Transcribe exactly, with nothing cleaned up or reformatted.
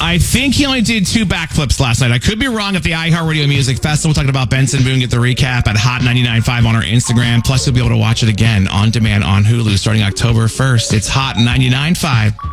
I think he only did two backflips last night. I could be wrong at the iHeartRadio Music Festival. We're talking about Benson Boone. Get the recap at Hot ninety-nine point five on our Instagram. Plus, you'll be able to watch it again on demand on Hulu starting October first. It's Hot ninety-nine point five.